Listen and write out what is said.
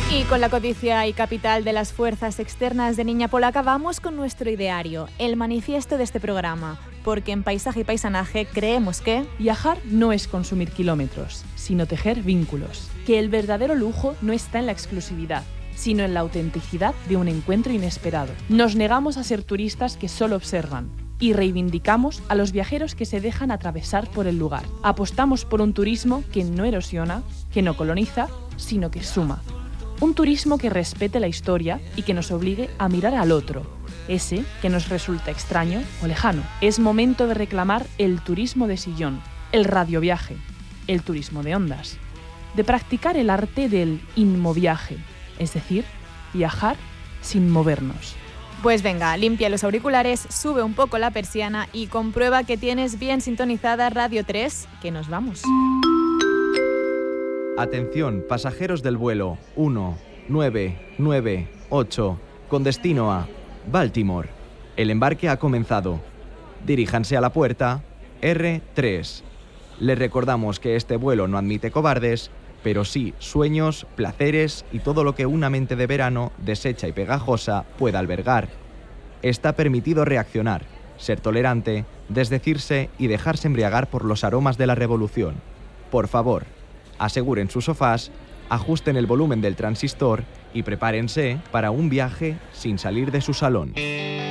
Y con la codicia y capital de las fuerzas externas de Niña Polaca vamos con nuestro ideario, el manifiesto de este programa, porque en Paisaje y Paisanaje creemos que viajar no es consumir kilómetros, sino tejer vínculos, que el verdadero lujo no está en la exclusividad, sino en la autenticidad de un encuentro inesperado. Nos negamos a ser turistas que solo observan y reivindicamos a los viajeros que se dejan atravesar por el lugar. Apostamos por un turismo que no erosiona, que no coloniza, sino que suma. Un turismo que respete la historia y que nos obligue a mirar al otro, ese que nos resulta extraño o lejano. Es momento de reclamar el turismo de sillón, el radioviaje, el turismo de ondas, de practicar el arte del inmoviaje, es decir, viajar sin movernos. Pues venga, limpia los auriculares, sube un poco la persiana y comprueba que tienes bien sintonizada Radio 3, que nos vamos. Atención, pasajeros del vuelo 1998, con destino a Baltimore. El embarque ha comenzado. Diríjanse a la puerta R3. Les recordamos que este vuelo no admite cobardes, pero sí sueños, placeres y todo lo que una mente de verano, deshecha y pegajosa, pueda albergar. Está permitido reaccionar, ser tolerante, desdecirse y dejarse embriagar por los aromas de la revolución. Por favor, aseguren sus sofás, ajusten el volumen del transistor y prepárense para un viaje sin salir de su salón.